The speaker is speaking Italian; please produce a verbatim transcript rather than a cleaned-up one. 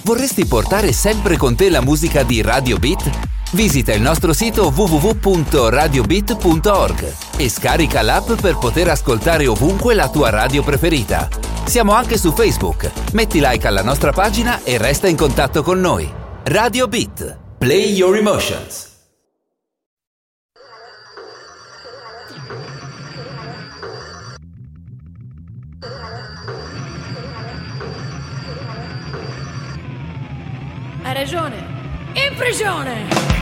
Vorresti portare sempre con te la musica di Radio Beat? Visita il nostro sito w w w punto radio beat punto org e scarica l'app per poter ascoltare ovunque la tua radio preferita. Siamo anche su Facebook. Metti like alla nostra pagina e resta in contatto con noi. Radio Beat. Play your emotions. Hai ragione. In prigione!